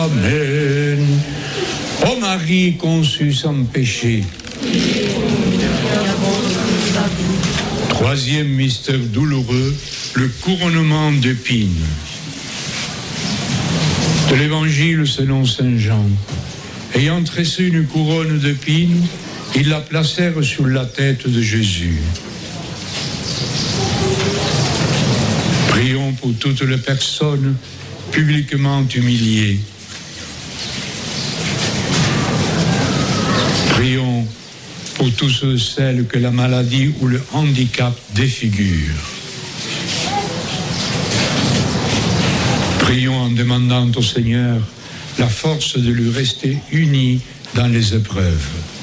Amen. Ô Marie conçue sans péché. Troisième mystère douloureux, le couronnement d'épines. De l'Évangile selon saint Jean. Ayant tressé une couronne d'épines, ils la placèrent sur la tête de Jésus. Prions pour toutes les personnes publiquement humiliées. Prions pour tous ceux et celles que la maladie ou le handicap défigure. Prions en demandant au Seigneur la force de lui rester unis dans les épreuves.